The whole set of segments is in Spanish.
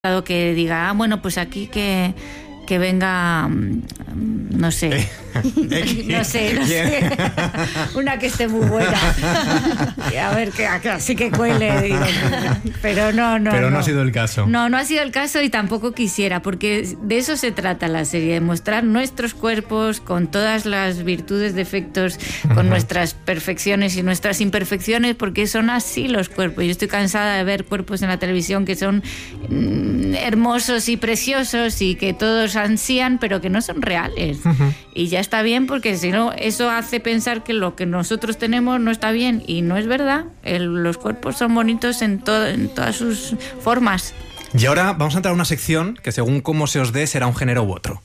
que diga, bueno, pues aquí que venga, no sé, no sé, una que esté muy buena, a ver, que así que cuele, digo, pero no ha sido el caso. No ha sido el caso y tampoco quisiera, porque de eso se trata la serie, de mostrar nuestros cuerpos con todas las virtudes, defectos, con nuestras perfecciones y nuestras imperfecciones, porque son así los cuerpos. Yo estoy cansada de ver cuerpos en la televisión que son hermosos y preciosos y que todos ansían, pero que no son reales. Y ya está bien, porque si no, eso hace pensar que lo que nosotros tenemos no está bien, y no es verdad. Los cuerpos son bonitos en todas sus formas. Y ahora vamos a entrar a una sección que, según cómo se os dé, será un género u otro.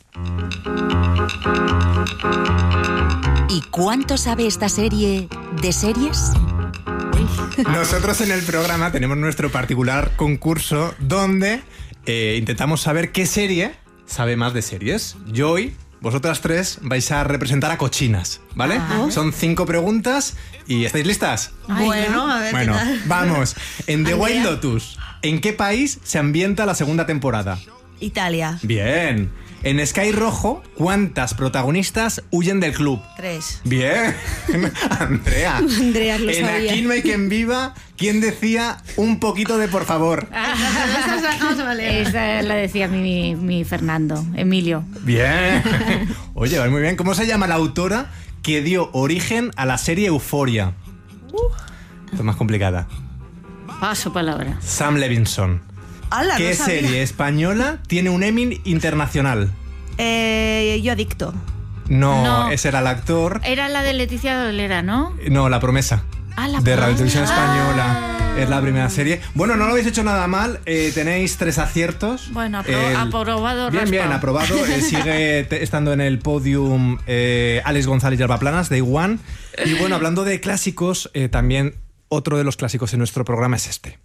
¿Y cuánto sabe esta serie de series? Nosotros en el programa tenemos nuestro particular concurso donde intentamos saber qué serie sabe más de series. Yo hoy, vosotras tres, vais a representar a cochinas, ¿vale? Son 5 preguntas y ¿estáis listas? Bueno, a ver qué tal. Vamos. En The White Lotus, ¿en qué país se ambienta la segunda temporada? Italia. Bien. En Sky Rojo, ¿cuántas protagonistas huyen del club? 3. Bien. Andrea. Andrea lo en sabía. Aquí no hay quien viva, ¿quién decía un poquito de por favor? Esa la decía mi Fernando, Emilio. Bien. Oye, va muy bien. ¿Cómo se llama la autora que dio origen a la serie Euphoria? Esto es más complicada. Paso palabra. Sam Levinson. ¡Hala, ¿Qué no sabía! serie española tiene un Emmy internacional? Yo adicto. No, ese era el actor. Era la de Leticia Dolera, ¿no? No, La Promesa. La de Promesa. Radio Televisión Española. Es la primera serie. Bueno, no lo habéis hecho nada mal. Tenéis 3 aciertos. Bueno, aprobado. Bien, raspado. aprobado. Sigue estando en el podium Alex González y Alba Planas, Day One. Y bueno, hablando de clásicos, también otro de los clásicos en nuestro programa es este.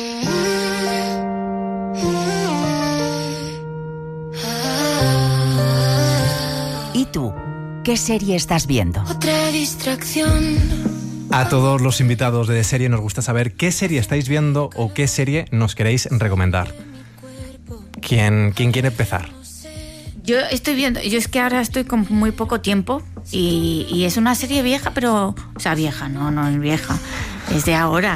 ¿Y tú? ¿Qué serie estás viendo? Otra distracción. A todos los invitados de serie nos gusta saber qué serie estáis viendo o qué serie nos queréis recomendar. ¿Quién quiere empezar? Yo estoy viendo, yo es que ahora estoy con muy poco tiempo y es una serie vieja, pero, o sea, vieja, no es vieja, es de ahora,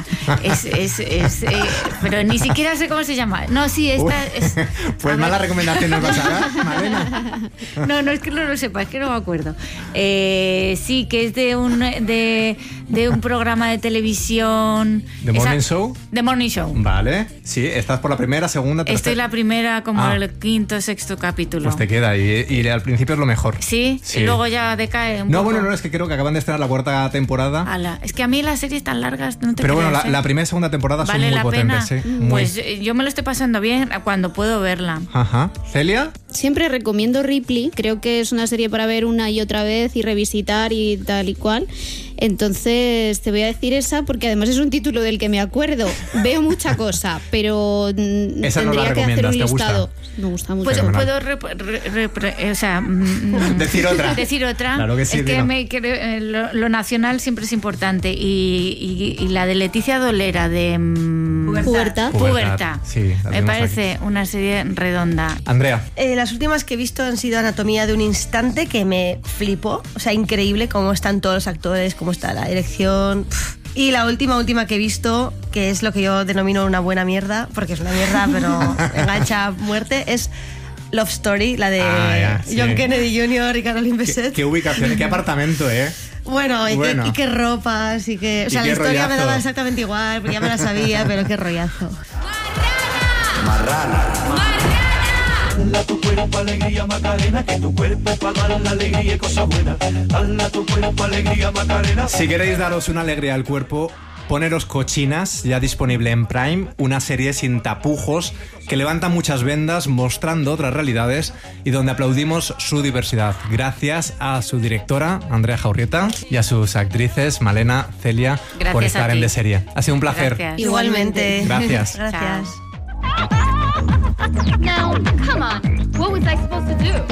pero ni siquiera sé cómo se llama. No, sí, esta es... Pues mala recomendación nos vas a dar, Malena. No es que no lo sepa, es que no me acuerdo. Sí, que es de un programa de televisión. ¿The Morning Show? The Morning Show. Vale, sí, estás por la primera, segunda, tercera. Estoy la primera, como el 5º, 6º capítulo. Pues te queda y al principio es lo mejor. ¿Sí? Y luego ya decae un poco. Bueno, es que creo que acaban de estrenar la 4ª temporada. Es que a mí las series tan largas no te Pero creas, bueno, la primera y segunda temporada son muy potentes. ¿Sí? Pues yo me lo estoy pasando bien cuando puedo verla. Ajá. ¿Celia? Siempre recomiendo Ripley, creo que es una serie para ver una y otra vez y revisitar y tal y cual. Entonces te voy a decir esa porque además es un título del que me acuerdo. Veo mucha cosa, pero esa no tendría la que hacer un listado. ¿Te gusta? Me gusta mucho. Pues puedo decir otra. Claro que sí. Es que lo nacional siempre es importante y la de Leticia Dolera de Pubertad. Sí, me parece aquí una serie redonda. Andrea. Las últimas que he visto han sido Anatomía de un instante, que me flipó. O sea, increíble cómo están todos los actores, cómo está la dirección. Y la última que he visto, que es lo que yo denomino una buena mierda, porque es una mierda, pero engancha a muerte, es Love Story, la de John Kennedy Jr. y Caroline Bessette. Qué ubicación, qué apartamento, ¿eh? Bueno, y qué ropas, y que... O sea, la historia me daba exactamente igual, porque ya me la sabía, pero qué rollazo. Marrana. Dala tu cuerpo alegría Macarena, que tu cuerpo es para dar la alegría y cosas buenas. Dala tu cuerpo alegría Macarena. Si queréis daros una alegría al cuerpo, poneros Cochinas, ya disponible en Prime, una serie sin tapujos que levanta muchas vendas mostrando otras realidades y donde aplaudimos su diversidad. Gracias a su directora, Andrea Jaurrieta, y a sus actrices, Malena, Celia, por estar en De Serie. Ha sido un placer. Gracias. Igualmente. Gracias. Gracias. Now, come on. What was I supposed to do?